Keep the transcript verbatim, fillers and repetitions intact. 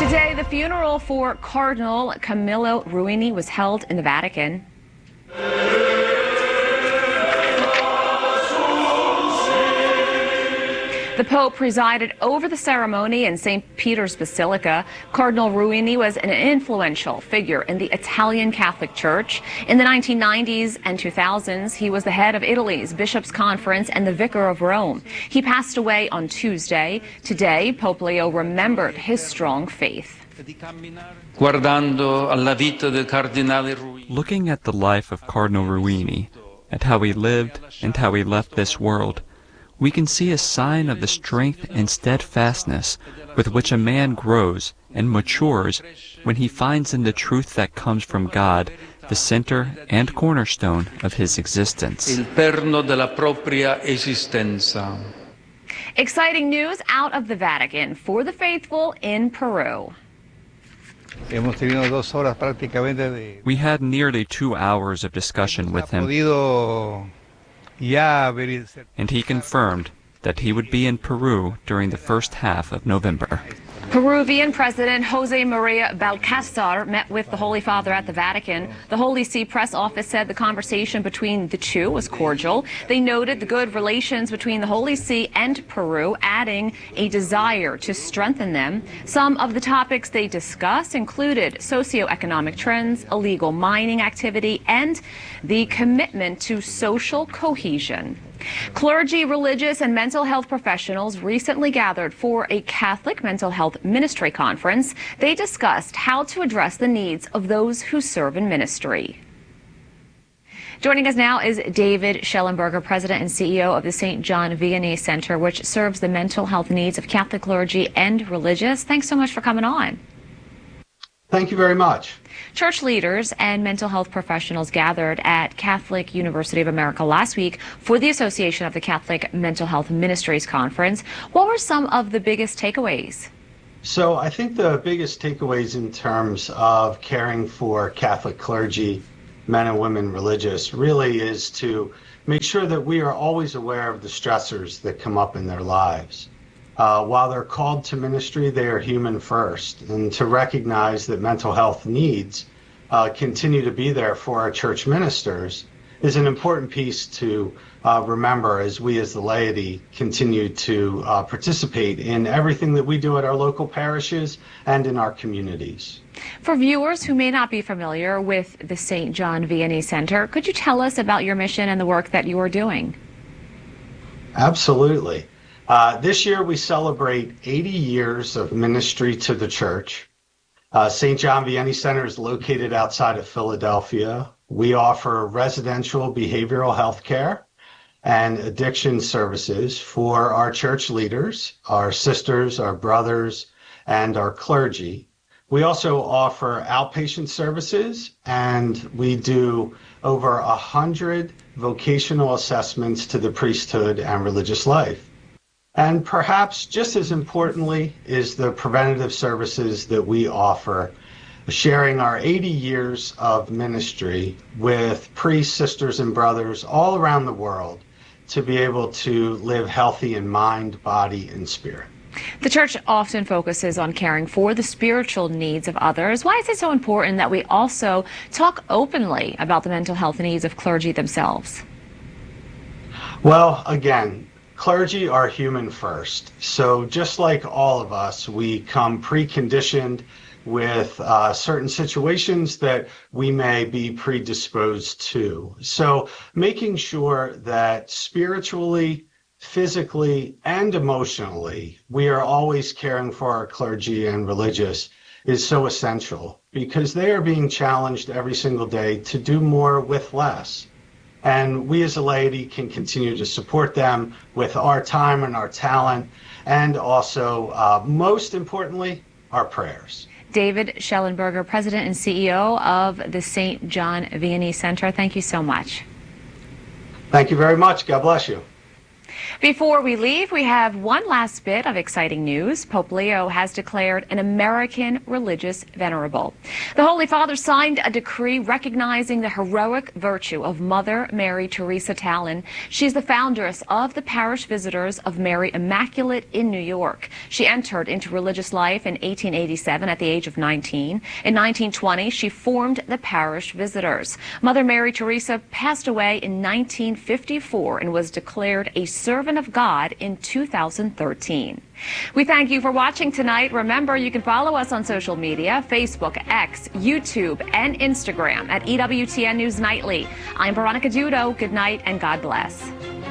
Today, the funeral for Cardinal Camillo Ruini was held in the Vatican. The Pope presided over the ceremony in Saint Peter's Basilica. Cardinal Ruini was an influential figure in the Italian Catholic Church. In the nineteen nineties and two thousands, he was the head of Italy's Bishops' Conference and the Vicar of Rome. He passed away on Tuesday. Today, Pope Leo remembered his strong faith. Looking at the life of Cardinal Ruini, at how he lived and how he left this world, we can see a sign of the strength and steadfastness with which a man grows and matures when he finds in the truth that comes from God the center and cornerstone of his existence. Exciting news out of the Vatican for the faithful in Peru. We had nearly two hours of discussion with him, and he confirmed that he would be in Peru during the first half of November. Peruvian President Jose Maria Balcázar met with the Holy Father at the Vatican. The Holy See press office said the conversation between the two was cordial. They noted the good relations between the Holy See and Peru, adding a desire to strengthen them. Some of the topics they discussed included socioeconomic trends, illegal mining activity, and the commitment to social cohesion. Clergy, religious, and mental health professionals recently gathered for a Catholic mental health ministry conference. They discussed how to address the needs of those who serve in ministry. Joining us now is David Schellenberger, President and C E O of the Saint John Vianney Center, which serves the mental health needs of Catholic clergy and religious. Thanks so much for coming on. Thank you very much. Church leaders and mental health professionals gathered at Catholic University of America last week for the Association of the Catholic Mental Health Ministries Conference. What were some of the biggest takeaways? So I think the biggest takeaways in terms of caring for Catholic clergy, men and women religious, really is to make sure that we are always aware of the stressors that come up in their lives. Uh, while they're called to ministry, they are human first, and to recognize that mental health needs uh, continue to be there for our church ministers is an important piece to uh, remember as we as the laity continue to uh, participate in everything that we do at our local parishes and in our communities. For viewers who may not be familiar with the Saint John Vianney Center, could you tell us about your mission and the work that you are doing? Absolutely. Uh, this year we celebrate eighty years of ministry to the church. Uh, Saint John Vianney Center is located outside of Philadelphia. We offer residential behavioral health care and addiction services for our church leaders, our sisters, our brothers, and our clergy. We also offer outpatient services, and we do over a hundred vocational assessments to the priesthood and religious life. And perhaps just as importantly is the preventative services that we offer, sharing our eighty years of ministry with priests, sisters, and brothers all around the world to be able to live healthy in mind, body, and spirit. The church often focuses on caring for the spiritual needs of others. Why is it so important that we also talk openly about the mental health needs of clergy themselves? Well, again, clergy are human first. So just like all of us, we come preconditioned with uh, certain situations that we may be predisposed to. So making sure that spiritually, physically, and emotionally, we are always caring for our clergy and religious is so essential, because they are being challenged every single day to do more with less. And we as a laity can continue to support them with our time and our talent, and also, uh, most importantly, our prayers. David Schellenberger, President and C E O of the Saint John Vianney Center, thank you so much. Thank you very much. God bless you. Before we leave, we have one last bit of exciting news. Pope Leo has declared an American religious venerable. The Holy Father signed a decree recognizing the heroic virtue of Mother Mary Teresa Tallon. She's the foundress of the Parish Visitors of Mary Immaculate in New York. She entered into religious life in eighteen eighty-seven at the age of nineteen. In nineteen twenty, she formed the Parish Visitors. Mother Mary Teresa passed away in nineteen fifty-four and was declared a servant of God in two thousand thirteen. We thank you for watching tonight. Remember, you can follow us on social media, Facebook, X, YouTube, and Instagram at E W T N News Nightly. I'm Veronica Dudo. Good night and God bless.